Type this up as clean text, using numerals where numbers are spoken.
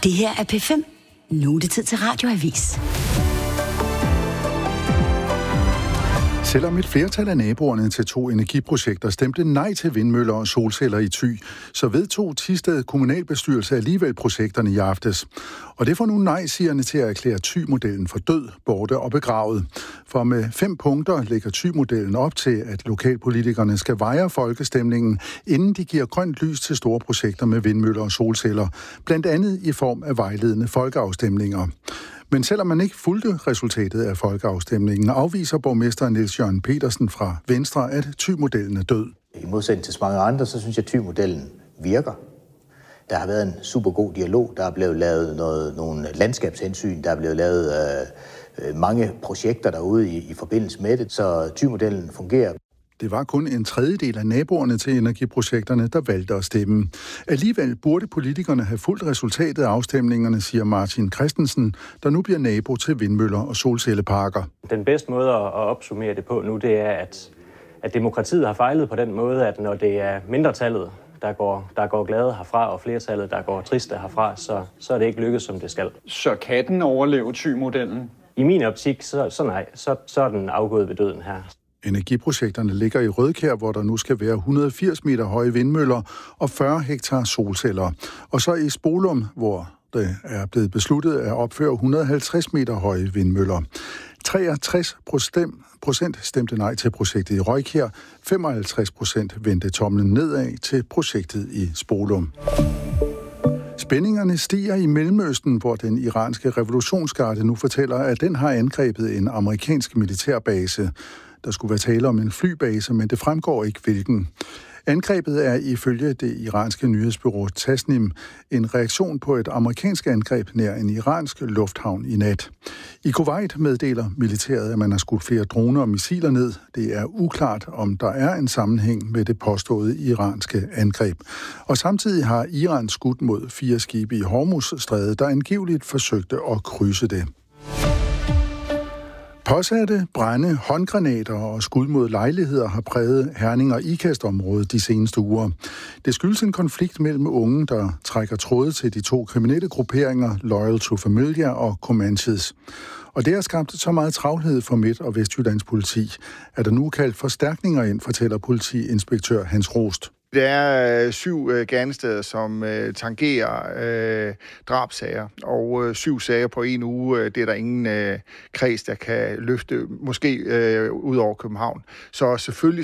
Det her er P5. Nu er det tid til Radioavis. Selvom et flertal af naboerne til 2 energiprojekter stemte nej til vindmøller og solceller i Thy, så vedtog Thisted kommunalbestyrelse alligevel projekterne i aftes. Og det får nu nej-sigerne til at erklære Thy-modellen for død, borte og begravet. For med 5 punkter lægger Thy-modellen op til, at lokalpolitikerne skal vejre folkestemningen, inden de giver grønt lys til store projekter med vindmøller og solceller, blandt andet i form af vejledende folkeafstemninger. Men selvom man ikke fulgte resultatet af folkeafstemningen, afviser borgmester Niels Jørgen Petersen fra Venstre, at Thy-modellen er død. I modsætning til så mange andre, så synes jeg, at Thy-modellen virker. Der har været en super god dialog, der er blevet lavet nogle landskabshensyn, der er blevet lavet mange projekter derude i forbindelse med det, så Thy-modellen fungerer. Det var kun en tredjedel af naboerne til energiprojekterne, der valgte at stemme. Alligevel burde politikerne have fulgt resultatet af afstemningerne, siger Martin Christensen, der nu bliver nabo til vindmøller og solcelleparker. Den bedste måde at opsummere det på nu, det er, at demokratiet har fejlet på den måde, at når det er mindretallet, der går glade herfra, og flertallet, der går triste herfra, så er det ikke lykkedes, som det skal. Så kan den overleve Thy-modellen? I min optik, så nej. Så er den afgået ved døden her. Energiprojekterne ligger i Rødkjær, hvor der nu skal være 180 meter høje vindmøller og 40 hektar solceller. Og så i Spolum, hvor det er blevet besluttet at opføre 150 meter høje vindmøller. 63% stemte nej til projektet i Rødkjær. 55% vendte tomlen nedad til projektet i Spolum. Spændingerne stiger i Mellemøsten, hvor den iranske revolutionsgarde nu fortæller, at den har angrebet en amerikansk militærbase. Der skulle være tale om en flybase, men det fremgår ikke hvilken. Angrebet er ifølge det iranske nyhedsbureau Tasnim en reaktion på et amerikansk angreb nær en iransk lufthavn i nat. I Kuwait meddeler militæret, at man har skudt flere droner og missiler ned. Det er uklart, om der er en sammenhæng med det påståede iranske angreb. Og samtidig har Iran skudt mod 4 skibe i Hormuzstrædet, der angiveligt forsøgte at krydse det. Påsatte, brande, håndgranater og skud mod lejligheder har præget Herning- og Ikast-området de seneste uger. Det skyldes en konflikt mellem unge, der trækker tråde til de 2 kriminelle grupperinger, Loyal to Familia og Comanches. Og det har skabt så meget travlhed for Midt- og Vestjyllands politi, at der nu er kaldt forstærkninger ind, fortæller politiinspektør Hans Rost. Det er 7 gerningssteder, som tangerer drabsager, og 7 sager på en uge, det er der ingen kreds, der kan løfte, måske ud over København. Så selvfølgelig